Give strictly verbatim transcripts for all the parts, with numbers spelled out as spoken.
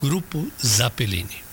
Grupo Zappellini.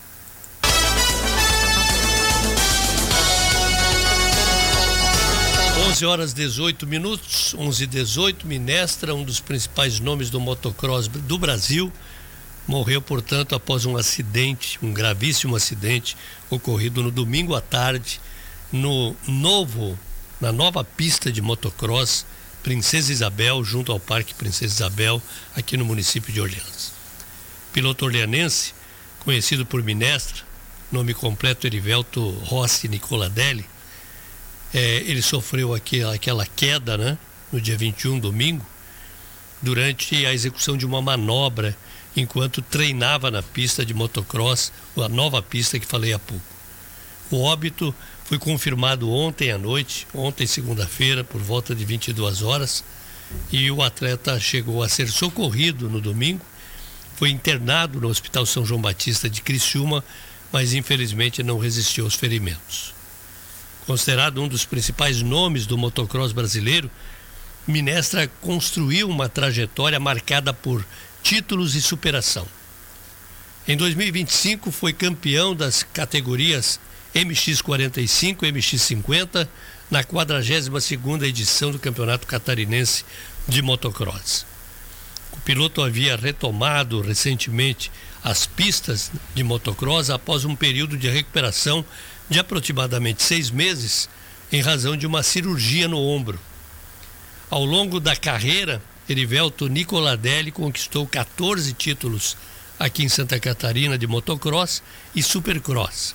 onze horas dezoito minutos, onze e dezoito, Minestra, um dos principais nomes do motocross do Brasil, morreu, portanto, após um acidente, um gravíssimo acidente, ocorrido no domingo à tarde, no novo, na nova pista de motocross Princesa Isabel, junto ao Parque Princesa Isabel, aqui no município de Orleans. Piloto orleanense, conhecido por Minestra, nome completo Erivelto Rossi Nicoladelli, é, ele sofreu aquela, aquela queda, né, no dia vinte e um, domingo, durante a execução de uma manobra, enquanto treinava na pista de motocross, a nova pista que falei há pouco. O óbito foi confirmado ontem à noite, ontem segunda-feira, por volta de vinte e duas horas, e o atleta chegou a ser socorrido no domingo, foi internado no Hospital São João Batista de Criciúma, mas infelizmente não resistiu aos ferimentos. Considerado um dos principais nomes do motocross brasileiro, Minestra construiu uma trajetória marcada por títulos e superação. Em dois mil e vinte e cinco foi campeão das categorias M X quarenta e cinco e M X cinquenta na quadragésima segunda edição do Campeonato Catarinense de Motocross. O piloto havia retomado recentemente as pistas de motocross após um período de recuperação de aproximadamente seis meses em razão de uma cirurgia no ombro. Ao longo da carreira, Erivelto Nicoladelli conquistou quatorze títulos aqui em Santa Catarina de motocross e supercross.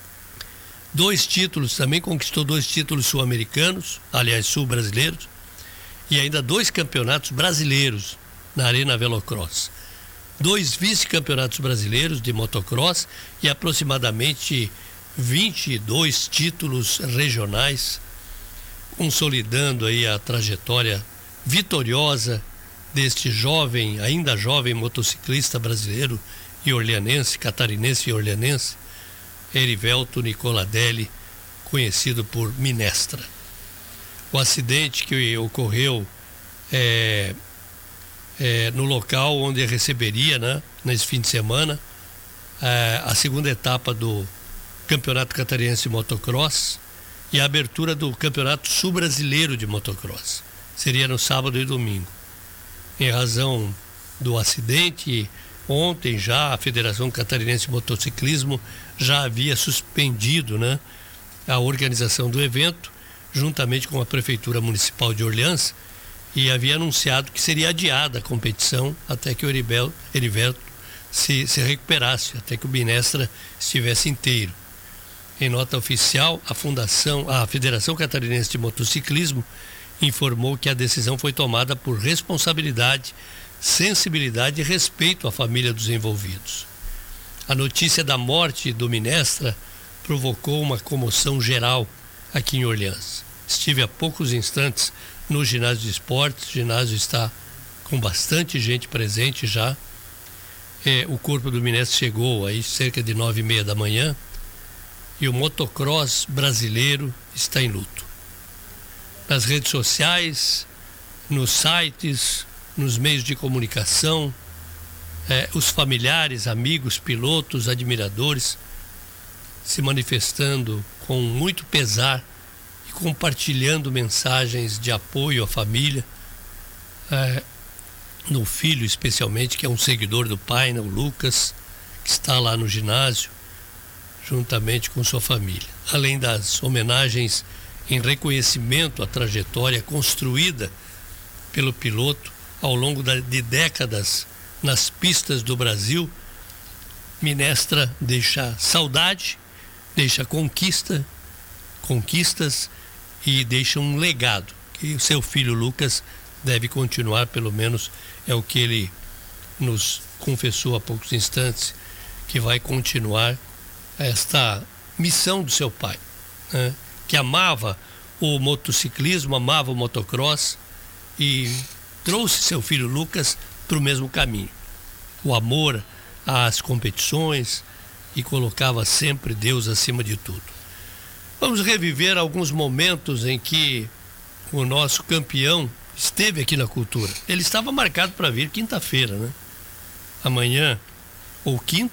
Dois títulos, também conquistou dois títulos sul-americanos, aliás, sul-brasileiros, e ainda dois campeonatos brasileiros na Arena Velocross. Dois vice-campeonatos brasileiros de motocross e aproximadamente vinte e dois títulos regionais, consolidando aí a trajetória vitoriosa deste jovem, ainda jovem motociclista brasileiro e orleanense, catarinense e orleanense, Erivelto Nicoladelli, conhecido por Minestra. O acidente que ocorreu é, é, no local onde receberia, né, nesse fim de semana, é, a segunda etapa do Campeonato Catarinense de Motocross e a abertura do Campeonato Sul-Brasileiro de Motocross. Seria no sábado e domingo. Em razão do acidente, ontem já a Federação Catarinense de Motociclismo já havia suspendido, né, a organização do evento, juntamente com a Prefeitura Municipal de Orleans, e havia anunciado que seria adiada a competição até que o Erivelto, Erivelto se, se recuperasse, até que o Minestra estivesse inteiro. Em nota oficial, a Fundação, a Federação Catarinense de Motociclismo informou que a decisão foi tomada por responsabilidade, sensibilidade e respeito à família dos envolvidos. A notícia da morte do Minestra provocou uma comoção geral aqui em Orleans. Estive há poucos instantes no ginásio de esportes, o ginásio está com bastante gente presente já. É, o corpo do Minestra chegou aí cerca de nove e meia da manhã e o motocross brasileiro está em luto. Nas redes sociais, nos sites, nos meios de comunicação, é, os familiares, amigos, pilotos, admiradores se manifestando com muito pesar e compartilhando mensagens de apoio à família, é, no filho especialmente, que é um seguidor do pai, né, o Lucas, que está lá no ginásio, juntamente com sua família. Além das homenagens em reconhecimento à trajetória construída pelo piloto ao longo de décadas nas pistas do Brasil, Minestra deixa saudade, deixa conquista, conquistas e deixa um legado que o seu filho Lucas deve continuar, pelo menos é o que ele nos confessou há poucos instantes, que vai continuar esta missão do seu pai, né? Que amava o motociclismo, amava o motocross e trouxe seu filho Lucas para o mesmo caminho. O amor às competições e colocava sempre Deus acima de tudo. Vamos reviver alguns momentos em que o nosso campeão esteve aqui na Cultura. Ele estava marcado para vir quinta-feira, né? Amanhã, ou quinta,